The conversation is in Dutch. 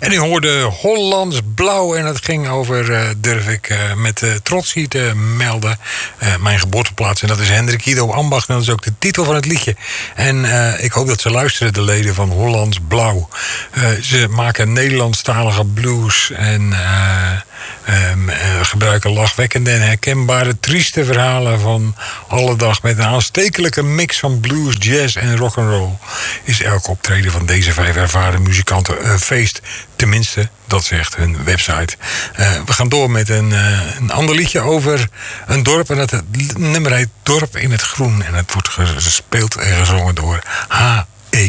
En u hoorde Hollands Blauw en het ging over, durf ik met trots hier te melden, mijn geboorteplaats. En dat is Hendrik Ido Ambacht en dat is ook de titel van het liedje. En ik hoop dat ze luisteren, de leden van Hollands Blauw. Ze maken Nederlandstalige blues en gebruiken lachwekkende en herkenbare trieste verhalen van alle dag met een aanstekelijke mix van blues, jazz en rock'n'roll. Is elk optreden van deze 5 ervaren muzikanten een feest. Tenminste, dat zegt hun website. We gaan door met een ander liedje over een dorp. En het nummer heet Dorp in het Groen. En het wordt gespeeld en gezongen door H.